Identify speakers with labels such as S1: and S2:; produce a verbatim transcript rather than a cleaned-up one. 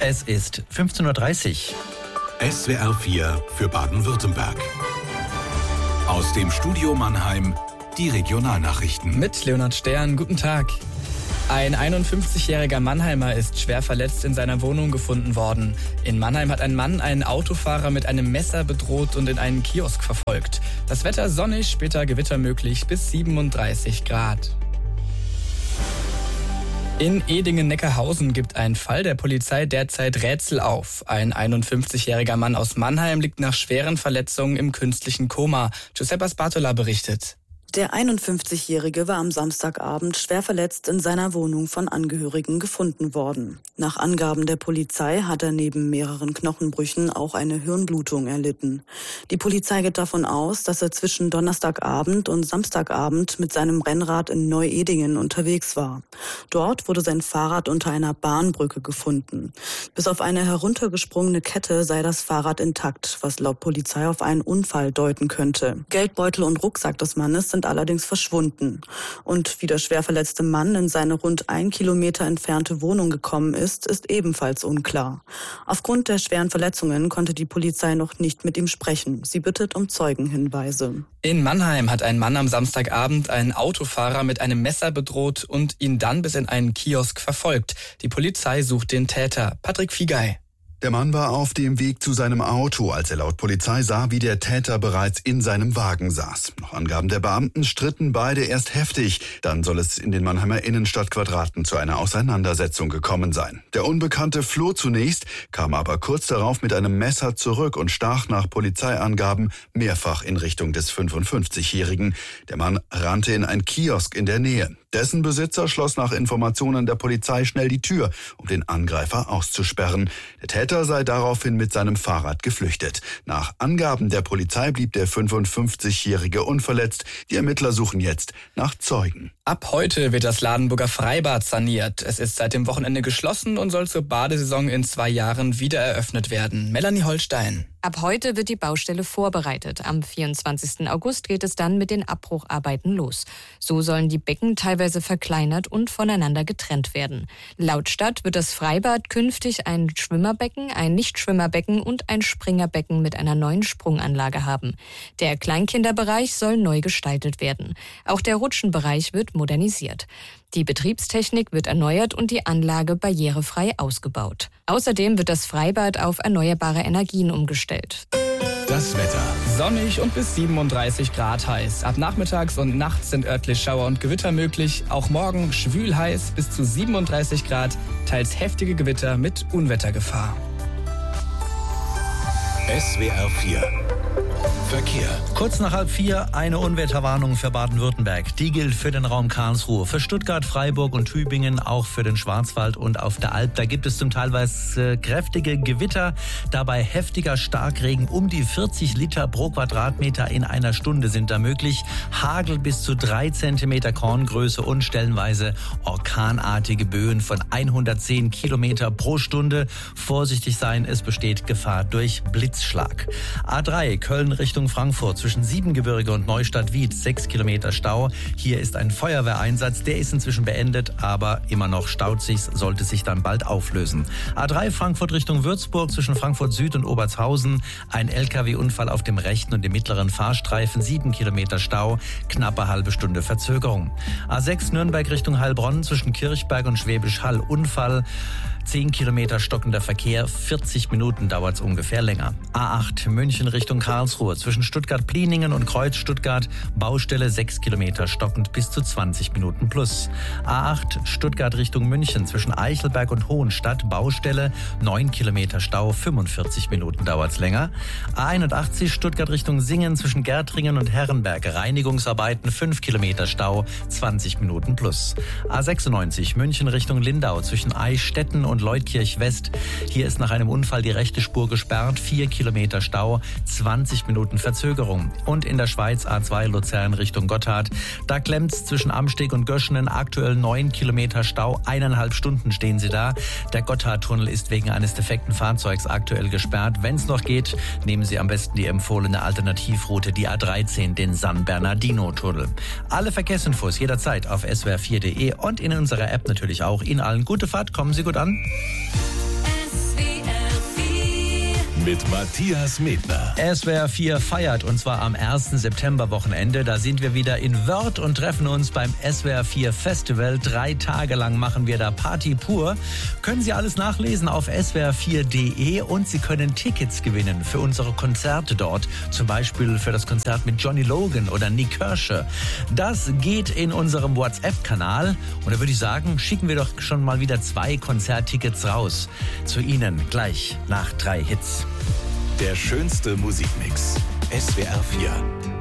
S1: Es ist fünfzehn Uhr dreißig.
S2: S W R vier für Baden-Württemberg. Aus dem Studio Mannheim die Regionalnachrichten.
S3: Mit Leonhard Stern, guten Tag. Ein einundfünfzigjähriger Mannheimer ist schwer verletzt in seiner Wohnung gefunden worden. In Mannheim hat ein Mann einen Autofahrer mit einem Messer bedroht und in einen Kiosk verfolgt. Das Wetter sonnig, später Gewitter möglich bis siebenunddreißig Grad. In Edingen-Neckarhausen gibt ein Fall der Polizei derzeit Rätsel auf. Ein einundfünfzigjähriger Mann aus Mannheim liegt nach schweren Verletzungen im künstlichen Koma. Giuseppe Spatola berichtet.
S4: Der einundfünfzigjährige war am Samstagabend schwer verletzt in seiner Wohnung von Angehörigen gefunden worden. Nach Angaben der Polizei hat er neben mehreren Knochenbrüchen auch eine Hirnblutung erlitten. Die Polizei geht davon aus, dass er zwischen Donnerstagabend und Samstagabend mit seinem Rennrad in Neu-Edingen unterwegs war. Dort wurde sein Fahrrad unter einer Bahnbrücke gefunden. Bis auf eine heruntergesprungene Kette sei das Fahrrad intakt, was laut Polizei auf einen Unfall deuten könnte. Geldbeutel und Rucksack des Mannes sind allerdings verschwunden. Und wie der schwer verletzte Mann in seine rund ein Kilometer entfernte Wohnung gekommen ist, ist ebenfalls unklar. Aufgrund der schweren Verletzungen konnte die Polizei noch nicht mit ihm sprechen. Sie bittet um Zeugenhinweise.
S3: In Mannheim hat ein Mann am Samstagabend einen Autofahrer mit einem Messer bedroht und ihn dann bis in einen Kiosk verfolgt. Die Polizei sucht den Täter. Patrick Fiegei.
S5: Der Mann war auf dem Weg zu seinem Auto, als er laut Polizei sah, wie der Täter bereits in seinem Wagen saß. Nach Angaben der Beamten stritten beide erst heftig. Dann soll es in den Mannheimer Innenstadtquadraten zu einer Auseinandersetzung gekommen sein. Der Unbekannte floh zunächst, kam aber kurz darauf mit einem Messer zurück und stach nach Polizeiangaben mehrfach in Richtung des fünfundfünfzigjährigen. Der Mann rannte in ein Kiosk in der Nähe. Dessen Besitzer schloss nach Informationen der Polizei schnell die Tür, um den Angreifer auszusperren. Der Täter sei daraufhin mit seinem Fahrrad geflüchtet. Nach Angaben der Polizei blieb der fünfundfünfzigjährige unverletzt. Die Ermittler suchen jetzt nach Zeugen.
S3: Ab heute wird das Ladenburger Freibad saniert. Es ist seit dem Wochenende geschlossen und soll zur Badesaison in zwei Jahren wieder eröffnet werden. Melanie Holstein.
S6: Ab heute wird die Baustelle vorbereitet. Am vierundzwanzigsten August geht es dann mit den Abbrucharbeiten los. So sollen die Becken teilweise verkleinert und voneinander getrennt werden. Laut Stadt wird das Freibad künftig ein Schwimmerbecken, ein Nichtschwimmerbecken und ein Springerbecken mit einer neuen Sprunganlage haben. Der Kleinkinderbereich soll neu gestaltet werden. Auch der Rutschenbereich wird modernisiert. Die Betriebstechnik wird erneuert und die Anlage barrierefrei ausgebaut. Außerdem wird das Freibad auf erneuerbare Energien umgestellt.
S2: Das Wetter.
S3: Sonnig und bis siebenunddreißig Grad heiß. Ab nachmittags und nachts sind örtlich Schauer und Gewitter möglich. Auch morgen schwül heiß bis zu siebenunddreißig Grad, teils heftige Gewitter mit Unwettergefahr.
S2: S W R vier Verkehr.
S1: Kurz nach halb vier eine Unwetterwarnung für Baden-Württemberg. Die gilt für den Raum Karlsruhe, für Stuttgart, Freiburg und Tübingen, auch für den Schwarzwald und auf der Alp. Da gibt es zum teilweise kräftige Gewitter, dabei heftiger Starkregen. Um die vierzig Liter pro Quadratmeter in einer Stunde sind da möglich. Hagel bis zu drei Zentimeter Korngröße und stellenweise orkanartige Böen von hundertzehn Kilometer pro Stunde. Vorsichtig sein, es besteht Gefahr durch Blitzschlag. A drei Köln Richtung Frankfurt zwischen Siebengebirge und Neustadt-Wied, sechs Kilometer Stau. Hier ist ein Feuerwehreinsatz, der ist inzwischen beendet, aber immer noch staut sich, sollte sich dann bald auflösen. A drei Frankfurt Richtung Würzburg zwischen Frankfurt Süd und Obertshausen, ein L K W-Unfall auf dem rechten und dem mittleren Fahrstreifen, sieben Kilometer Stau, knappe halbe Stunde Verzögerung. A sechs Nürnberg Richtung Heilbronn zwischen Kirchberg und Schwäbisch Hall, Unfall, zehn Kilometer stockender Verkehr, vierzig Minuten dauert es ungefähr länger. A acht München Richtung Karlsruhe zwischen Stuttgart-Pliningen und Kreuz-Stuttgart, Baustelle sechs Kilometer stockend bis zu zwanzig Minuten plus. A acht Stuttgart Richtung München zwischen Eichelberg und Hohenstadt, Baustelle neun Kilometer Stau, fünfundvierzig Minuten dauert es länger. A einundachtzig Stuttgart Richtung Singen zwischen Gärtringen und Herrenberg, Reinigungsarbeiten fünf Kilometer Stau, zwanzig Minuten plus. A sechsundneunzig München Richtung Lindau zwischen Eichstätten und Leutkirch West. Hier ist nach einem Unfall die rechte Spur gesperrt, vier Kilometer Stau, zwanzig Minuten Verzögerung. Und in der Schweiz A zwei Luzern Richtung Gotthard. Da klemmt's zwischen Amsteg und Göschenen, aktuell neun Kilometer Stau, eineinhalb Stunden stehen sie da. Der Gotthardtunnel ist wegen eines defekten Fahrzeugs aktuell gesperrt. Wenn es noch geht, nehmen Sie am besten die empfohlene Alternativroute, die A dreizehn, den San Bernardino-Tunnel. Alle Verkehrsinfos jederzeit auf S W R vier punkt de und in unserer App natürlich auch. Ihnen allen gute Fahrt, kommen Sie gut an.
S7: S W
S2: mit Matthias Medner.
S1: S W R vier feiert, und zwar am ersten September-Wochenende. Da sind wir wieder in Wörth und treffen uns beim S W R vier Festival. Drei Tage lang machen wir da Party pur. Können Sie alles nachlesen auf s w r vier punkt d e und Sie können Tickets gewinnen für unsere Konzerte dort. Zum Beispiel für das Konzert mit Johnny Logan oder Nick Kershaw. Das geht in unserem WhatsApp-Kanal. Und da würde ich sagen, schicken wir doch schon mal wieder zwei Konzerttickets raus. Zu Ihnen gleich nach drei Hits.
S2: Der schönste Musikmix. S W R vier.